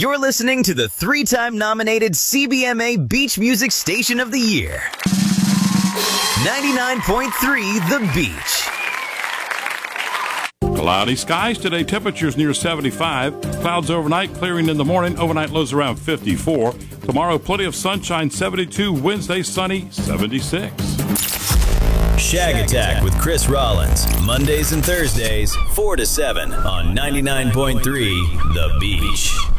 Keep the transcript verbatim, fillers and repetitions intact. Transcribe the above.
You're listening to the three-time nominated C B M A Beach Music Station of the Year. ninety-nine point three The Beach. Cloudy skies today, temperatures near seventy-five. Clouds overnight, clearing in the morning. Overnight lows around fifty-four. Tomorrow, plenty of sunshine, seventy-two. Wednesday, sunny, seventy-six. Shag Attack with Chris Rollins. Mondays and Thursdays, four to seven on ninety-nine point three The Beach.